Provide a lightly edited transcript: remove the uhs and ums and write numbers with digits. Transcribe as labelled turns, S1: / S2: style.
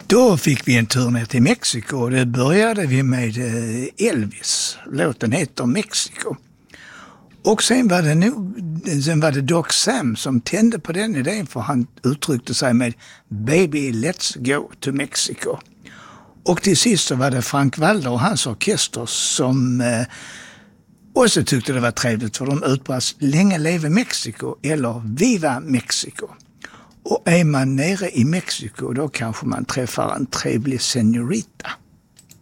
S1: Då fick vi en tur ner till Mexiko. Det började vi med Elvis. Låten heter Mexico. Och sen var det Doc Sam som tände på den idén, för han uttryckte sig med Baby Let's Go to Mexico. Och till sist så var det Frank Walder och hans orkester som också tyckte det var trevligt, för de utbrast Länge leve Mexiko eller Viva Mexico. Och är man nere i Mexiko då kanske man träffar en trevlig señorita.